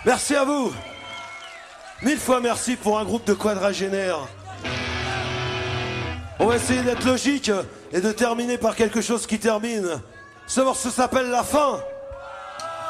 Merci à vous. 1000 fois merci pour un groupe de quadragénaires. On va essayer d'être logique et de terminer par quelque chose qui termine. Ce morceau s'appelle La Fin.